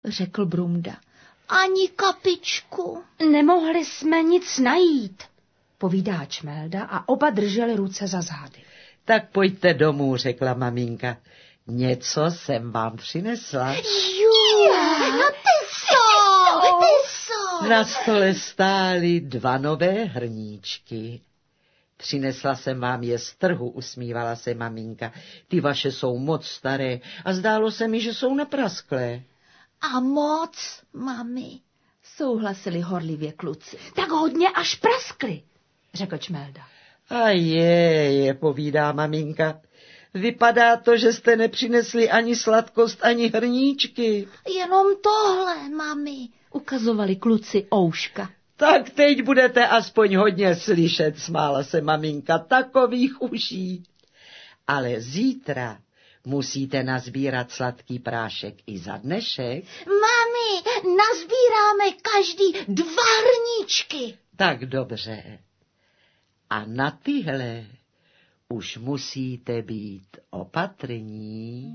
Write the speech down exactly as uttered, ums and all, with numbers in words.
řekl Brumda. Ani kapičku. Nemohli jsme nic najít, povídá Čmelda a oba drželi ruce za zády. Tak pojďte domů, řekla maminka. Něco jsem vám přinesla. Jú, no ty co, ty co. Na stole stály dva nové hrníčky. Přinesla jsem vám je z trhu, usmívala se maminka. Ty vaše jsou moc staré a zdálo se mi, že jsou naprasklé. A moc, mami, souhlasili horlivě kluci. Tak hodně až praskly, řekl Čmelda. A je, je, povídá maminka. Vypadá to, že jste nepřinesli ani sladkost, ani hrníčky. Jenom tohle, mami, ukazovali kluci ouška. Tak teď budete aspoň hodně slyšet, smála se maminka, takových uší. Ale zítra musíte nazbírat sladký prášek i za dnešek. Mami, nazbíráme každý dva hrníčky. Tak dobře. A na tyhle už musíte být opatrní.